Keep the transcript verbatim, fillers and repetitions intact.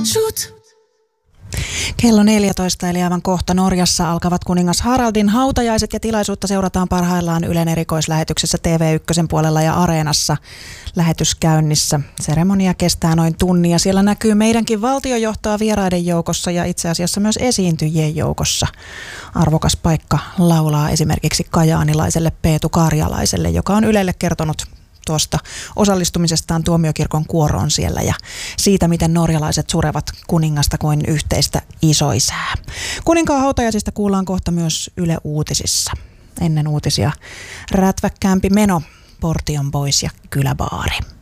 Shoot. Kello neljätoista eli aivan kohta Norjassa alkavat kuningas Haraldin hautajaiset ja tilaisuutta seurataan parhaillaan Ylen erikoislähetyksessä T V yksi puolella ja Areenassa lähetyskäynnissä. Seremonia kestää noin tunnin ja siellä näkyy meidänkin valtiojohtoa vieraiden joukossa ja itse asiassa myös esiintyjien joukossa. Arvokas paikka laulaa esimerkiksi kajaanilaiselle Peetu Karjalaiselle, joka on Ylelle kertonut tuosta osallistumisestaan tuomiokirkon kuoroon siellä ja siitä, miten norjalaiset surevat kuningasta kuin yhteistä isoisää. Kuninkaan hautajaisista kuullaan kohta myös Yle Uutisissa. Ennen uutisia rätväkkäämpi meno, portion pois ja kyläbaari.